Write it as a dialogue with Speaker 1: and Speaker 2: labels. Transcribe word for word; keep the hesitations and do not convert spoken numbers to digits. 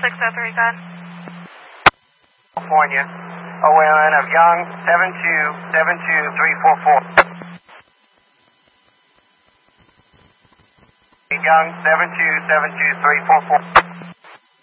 Speaker 1: six oh three, go ahead.
Speaker 2: California, O L N of Young, seven two seven two three four four. Young, seven two seven two three four four.